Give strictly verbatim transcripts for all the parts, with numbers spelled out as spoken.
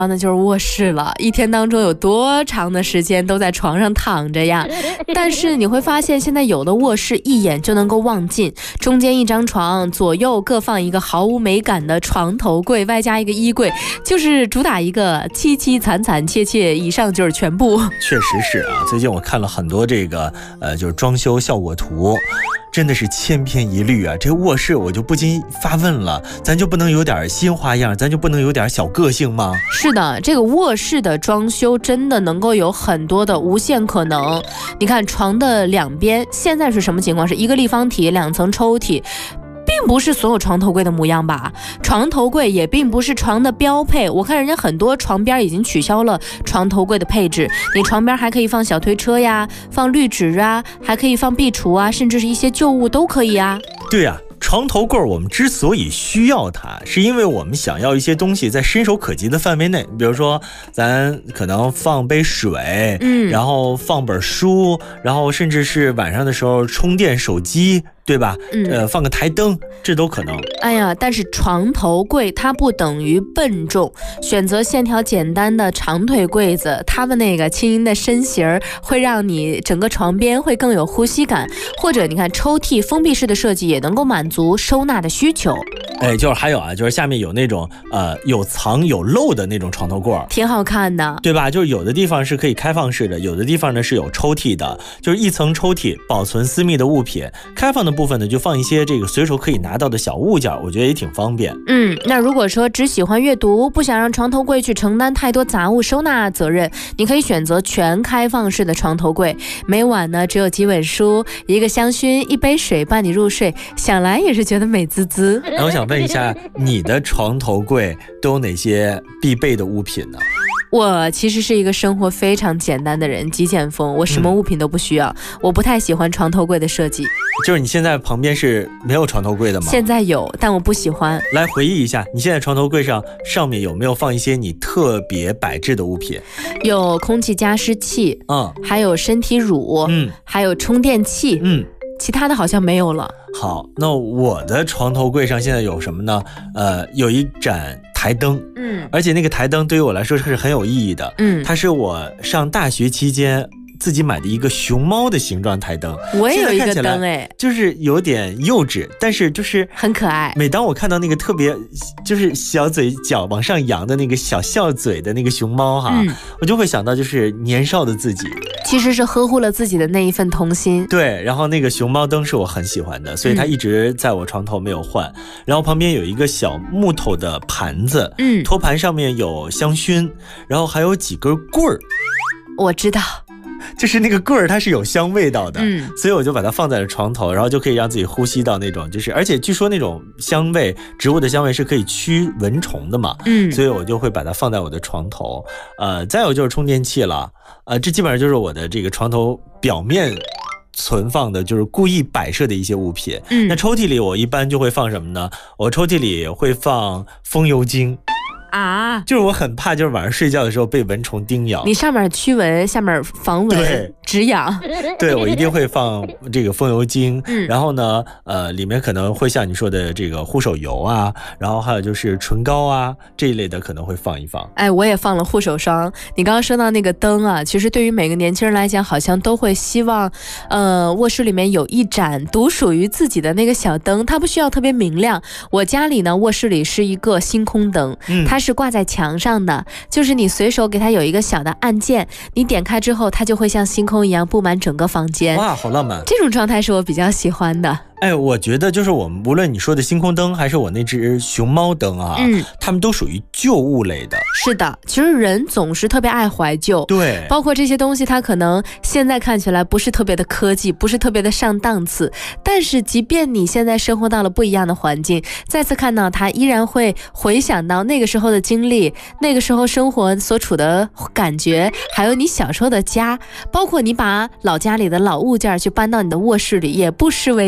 那就是卧室了，一天当中有多长的时间都在床上躺着呀？但是你会发现，现在有的卧室一眼就能够望尽，中间一张床，左右各放一个毫无美感的床头柜，外加一个衣柜，就是主打一个凄凄惨惨切切，以上就是全部。 确实是啊，最近我看了很多这个呃，就是装修效果图。真的是千篇一律啊！这卧室我就不禁发问了，咱就不能有点新花样，咱就不能有点小个性吗？ 是的，这个卧室的装修真的能够有很多的无限可能。你看床的两边现在是什么情况？是一个立方体，两层抽屉。并不是所有床头柜的模样吧，床头柜也并不是床的标配。我看人家很多床边已经取消了床头柜的配置，你床边还可以放小推车呀，放滤纸啊，还可以放壁橱啊，甚至是一些旧物都可以啊。 对啊，床头柜我们之所以需要它，是因为我们想要一些东西在伸手可及的范围内，比如说咱可能放杯水，嗯，然后放本书，然后甚至是晚上的时候充电手机，对吧？嗯，呃，放个台灯，这都可能。 哎呀，但是床头柜它不等于笨重，选择线条简单的长腿柜子，它的那个轻盈的身形会让你整个床边会更有呼吸感。或者你看抽屉封闭式的设计也能够满足收纳的需求。 哎，就是还有啊，就是下面有那种呃有藏有漏的那种床头柜， 挺好看的， 对吧？就是有的地方是可以开放式的，有的地方呢是有抽屉的，就是一层抽屉保存私密的物品，开放的部分呢就放一些这个随手可以拿到的小物件，我觉得也挺方便。 嗯，那如果说只喜欢阅读，不想让床头柜去承担太多杂物收纳责任，你可以选择全开放式的床头柜，每晚呢只有几本书，一个香薰，一杯水伴你入睡，想来也是觉得美滋滋。 那我想问一下，你的床头柜都有哪些必备的物品呢？ 我其实是一个生活非常简单的人，极简风，我什么物品都不需要、嗯、我不太喜欢床头柜的设计。 就是你现在旁边是没有床头柜的吗？ 现在有，但我不喜欢。 来回忆一下，你现在床头柜上上面有没有放一些你特别摆置的物品？ 有空气加湿器，嗯，还有身体乳，嗯，还有充电器，嗯，其他的好像没有了。 好，那我的床头柜上现在有什么呢？呃，有一盏台灯，嗯，而且那个台灯对于我来说是很有意义的，嗯，它是我上大学期间自己买的一个熊猫的形状台灯。 我也有一个灯，哎， 就是有点幼稚，但是就是很可爱。 每当我看到那个特别就是小嘴角往上扬的那个小笑嘴的那个熊猫哈、嗯，我就会想到就是年少的自己， 其实是呵护了自己的那一份童心。 对，然后那个熊猫灯是我很喜欢的，所以它一直在我床头没有换、嗯、然后旁边有一个小木头的盘子，嗯，托盘上面有香薰，然后还有几根棍儿。 我知道， 就是那个棍儿它是有香味道的，嗯，所以我就把它放在了床头，然后就可以让自己呼吸到那种，就是而且据说那种香味，植物的香味是可以驱蚊虫的嘛，嗯，所以我就会把它放在我的床头。呃，再有就是充电器了，呃，这基本上就是我的这个床头表面存放的，就是故意摆设的一些物品。嗯，那抽屉里我一般就会放什么呢？我抽屉里会放风油精。啊，就是我很怕，就是晚上睡觉的时候被蚊虫叮咬。 你上面驱蚊，下面防蚊，止痒。 对，我一定会放这个风油精、嗯、然后呢，呃，里面可能会像你说的这个护手油啊，然后还有就是唇膏啊这一类的可能会放一放。 哎，我也放了护手霜。你刚刚说到那个灯啊，其实对于每个年轻人来讲，好像都会希望，呃，卧室里面有一盏独属于自己的那个小灯，它不需要特别明亮。我家里呢，卧室里是一个星空灯，嗯，它是挂在墙上的，就是你随手给它有一个小的按键，你点开之后它就会像星空一样布满整个房间。 哇，好浪漫！ 这种状态是我比较喜欢的。 哎，我觉得就是我们无论你说的星空灯还是我那只熊猫灯啊，嗯，它们都属于旧物类的。 是的，其实人总是特别爱怀旧， 对， 包括这些东西它可能现在看起来不是特别的科技，不是特别的上档次，但是即便你现在生活到了不一样的环境，再次看到它依然会回想到那个时候的经历，那个时候生活所处的感觉，还有你小时候的家，包括你把老家里的老物件去搬到你的卧室里，也不失为一个好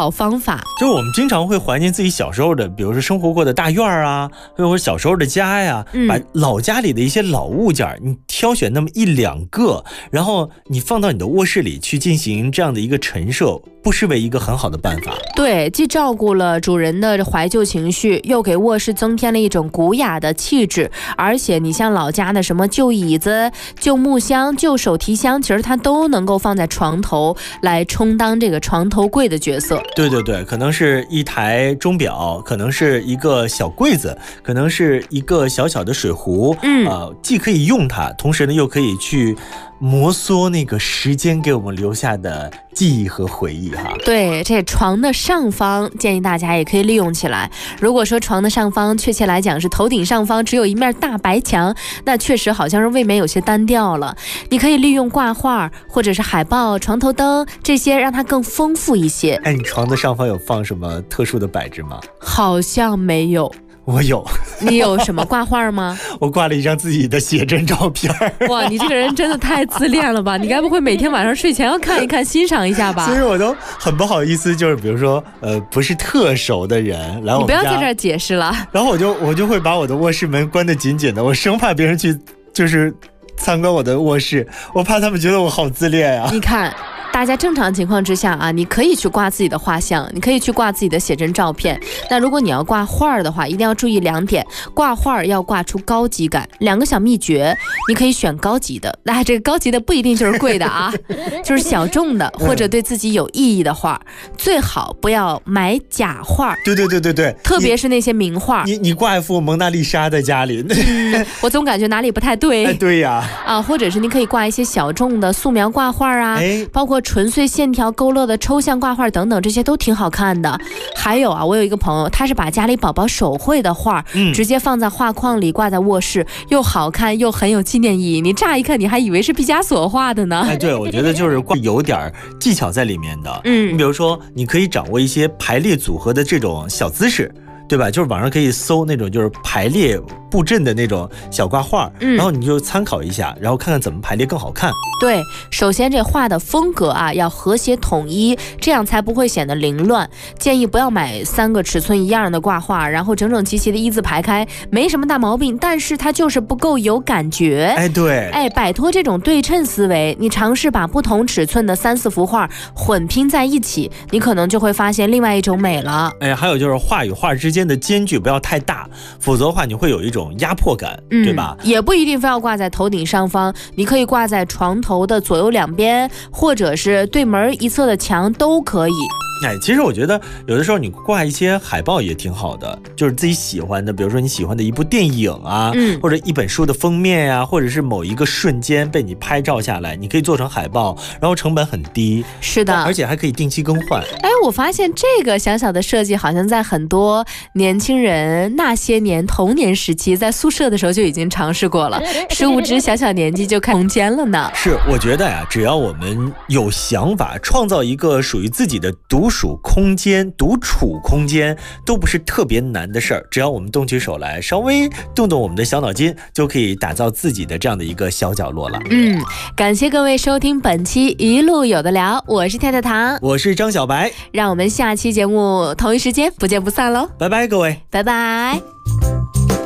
好方法。 就是我们经常会怀念自己小时候的，比如说生活过的大院啊，或者小时候的家呀，嗯、把老家里的一些老物件，你挑选那么一两个，然后你放到你的卧室里去进行这样的一个陈设，不失为一个很好的办法。 对，既照顾了主人的怀旧情绪，又给卧室增添了一种古雅的气质。而且你像老家的什么旧椅子、旧木箱、旧手提箱，其实它都能够放在床头来充当这个床头柜的角色。 对对对，可能是一台钟表，可能是一个小柜子，可能是一个小小的水壶，嗯，呃，既可以用它，同时呢又可以去摩挲那个时间给我们留下的记忆和回忆哈。 对，这床的上方建议大家也可以利用起来。如果说床的上方确切来讲是头顶上方只有一面大白墙，那确实好像是未免有些单调了。你可以利用挂画或者是海报、床头灯这些，让它更丰富一些。 哎，你床的上方有放什么特殊的摆置吗？ 好像没有。 我有。 你有什么挂画吗？ 我挂了一张自己的写真照片。 哇，你这个人真的太自恋了吧？你该不会每天晚上睡前要看一看欣赏一下吧？ 所以我都很不好意思，就是比如说呃不是特熟的人来我们家， 你不要在这儿解释了。 然后我就我就会把我的卧室门关得紧紧的，我生怕别人去就是参观我的卧室，我怕他们觉得我好自恋啊。 你看大家正常情况之下啊，你可以去挂自己的画像，你可以去挂自己的写真照片。那如果你要挂画的话，一定要注意两点：挂画要挂出高级感。两个小秘诀，你可以选高级的，那、啊、这个高级的不一定就是贵的啊，就是小众的或者对自己有意义的画，最好不要买假画。 对对对对对， 特别是那些名画。 你你挂一幅蒙娜丽莎在家里， 嗯、我总感觉哪里不太对。 哎，对呀。 啊，或者是你可以挂一些小众的素描挂画啊，哎、包括纯粹线条勾勒的抽象挂画等等，这些都挺好看的。还有啊，我有一个朋友，他是把家里宝宝手绘的画、嗯、直接放在画框里挂在卧室，又好看又很有纪念意义。你乍一看你还以为是毕加索画的呢。 哎，对，我觉得就是有点技巧在里面的。嗯，你比如说你可以掌握一些排列组合的这种小姿势，对吧？就是网上可以搜那种就是排列布阵的那种小挂画、嗯、然后你就参考一下，然后看看怎么排列更好看。 对，首先这画的风格啊要和谐统一，这样才不会显得凌乱。建议不要买三个尺寸一样的挂画，然后整整齐齐的一字排开，没什么大毛病，但是它就是不够有感觉。 哎，对， 哎，摆脱这种对称思维，你尝试把不同尺寸的三四幅画混拼在一起，你可能就会发现另外一种美了。 哎，还有就是画与画之间的间距不要太大，否则的话你会有一种压迫感、嗯、对吧？ 也不一定非要挂在头顶上方，你可以挂在床头的左右两边，或者是对门一侧的墙都可以。 哎，其实我觉得有的时候你挂一些海报也挺好的，就是自己喜欢的，比如说你喜欢的一部电影啊、嗯、或者一本书的封面啊，或者是某一个瞬间被你拍照下来，你可以做成海报，然后成本很低。 是的， 而且还可以定期更换。 哎，我发现这个小小的设计好像在很多年轻人那些年童年时期在宿舍的时候就已经尝试过了，殊不知小小年纪就开空间了呢。 是，我觉得呀，只要我们有想法，创造一个属于自己的独属空间、独处空间，都不是特别难的事儿。只要我们动起手来，稍微动动我们的小脑筋，就可以打造自己的这样的一个小角落了。 嗯，感谢各位收听本期一路有的聊，我是太太糖， 我是张小白， 让我们下期节目同一时间不见不散喽！ 拜拜，各位， 拜拜。